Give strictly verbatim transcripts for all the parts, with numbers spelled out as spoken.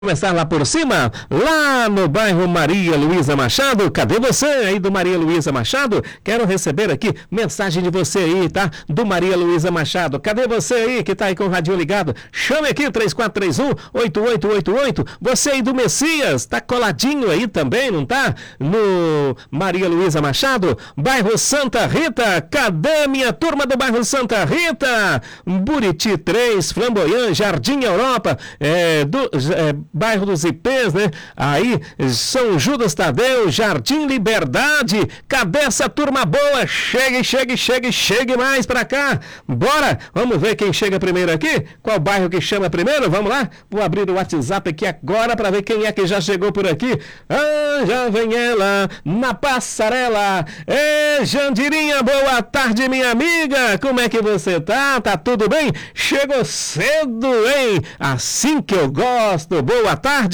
Começar lá por cima, lá no bairro Maria Luísa Machado. Cadê você aí do Maria Luísa Machado? Quero receber aqui mensagem de você aí, tá? Do Maria Luísa Machado. Cadê você aí que tá aí com o radinho ligado? Chame aqui, três quatro três um, oito oito oito oito. Você aí do Messias, tá coladinho aí também, não tá? No Maria Luísa Machado, bairro Santa Rita. Cadê minha turma do bairro Santa Rita? Buriti três, Flamboyant, Jardim Europa, é, do... É, bairro dos Ipês, né? Aí, São Judas Tadeu, Jardim Liberdade. Cadê essa turma boa? Chegue, chegue, chegue, chegue mais pra cá. Bora! Vamos ver quem chega primeiro aqui? Qual bairro que chama primeiro? Vamos lá? Vou abrir o WhatsApp aqui agora pra ver quem é que já chegou por aqui. Ah, já vem ela na passarela. É, Jandirinha, boa tarde, minha amiga. Como é que você tá? Tá tudo bem? Chegou cedo, hein? Assim que eu gosto. Boa Boa tarde.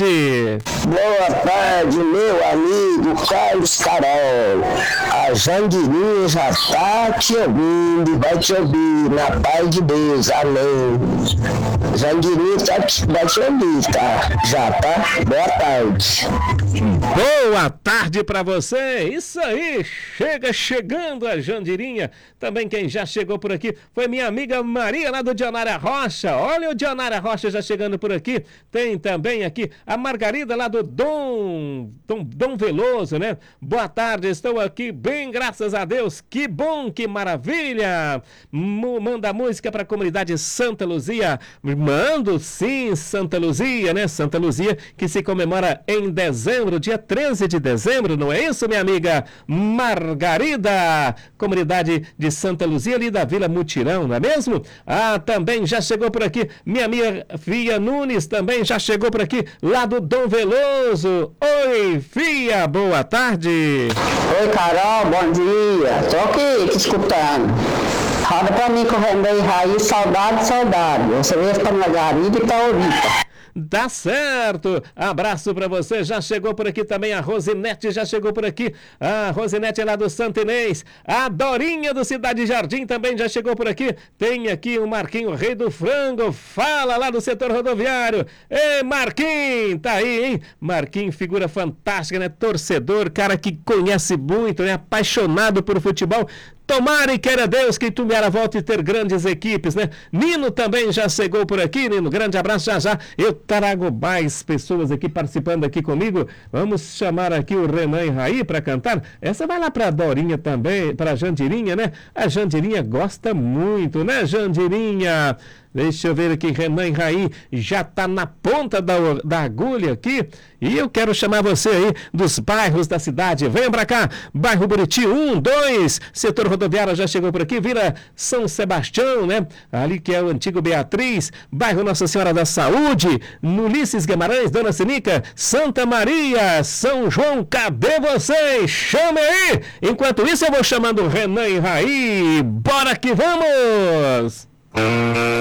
Boa tarde, meu amigo Carlos Carol. A Jandirinha já tá te ouvindo e vai te ouvir na paz de Deus. Amém. Jandirinha tá te, vai te ouvir, tá? Já tá? Boa tarde. Boa tarde pra você. Isso aí. Chega chegando a Jandirinha. Também quem já chegou por aqui foi minha amiga Maria lá do Dionara Rocha. Olha o Dionara Rocha já chegando por aqui. Tem também aqui a Margarida lá do Dom, Dom, Dom Veloso, né? Boa tarde, estou aqui bem, graças a Deus. Que bom, que maravilha. M- manda música para a comunidade Santa Luzia. Mando sim, Santa Luzia, né? Santa Luzia que se comemora em dezembro, dia treze de dezembro, não é isso, minha amiga Margarida? Comunidade de Santa Luzia ali da Vila Mutirão, não é mesmo? Ah, também já chegou por aqui minha amiga Fia Nunes, também já chegou por aqui lá do Dom Veloso. Oi, Fia, boa tarde. Oi, Carol, bom dia. Tô aqui te escutando. Roda pra mim correndo aí, Raiz, saudade, saudade. Você veio pra Margarida e pra Ouripa. Dá certo. Abraço pra você. Já chegou por aqui também a Rosinete, já chegou por aqui. A Rosinete é lá do Santo Inês. A Dorinha do Cidade Jardim também já chegou por aqui. Tem aqui o Marquinho, Rei do Frango. Fala lá do setor rodoviário. Ei, Marquinho, tá aí, hein? Marquinho, figura fantástica, né? Torcedor, cara que conhece muito, né? Apaixonado por futebol. Tomara e queira Deus que Tumbiara volte a ter grandes equipes, né? Nino também já chegou por aqui, Nino, grande abraço, já já eu trago mais pessoas aqui participando aqui comigo. Vamos chamar aqui o Renan e Raí para cantar. Essa vai lá para a Dorinha também, para a Jandirinha, né? A Jandirinha gosta muito, né, Jandirinha? Deixa eu ver aqui, Renan e Raí já tá na ponta da, da agulha aqui. E eu quero chamar você aí dos bairros da cidade. Venha pra cá, bairro Buriti um, dois, setor rodoviário já chegou por aqui, Vila São Sebastião, né? Ali que é o antigo Beatriz, bairro Nossa Senhora da Saúde, Ulisses Guimarães, Dona Sinica, Santa Maria, São João, cadê vocês? Chame aí! Enquanto isso eu vou chamando Renan e Raí. Bora que vamos!